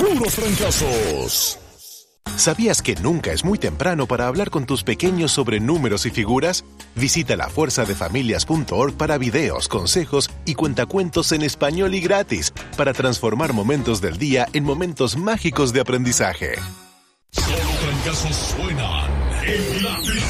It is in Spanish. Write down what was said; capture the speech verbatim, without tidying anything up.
puros fracasos. ¿Sabías que nunca es muy temprano para hablar con tus pequeños sobre números y figuras? Visita la fuerza de familias punto org para videos, consejos y cuentacuentos en español y gratis para transformar momentos del día en momentos mágicos de aprendizaje. Solo fracasos suenan en la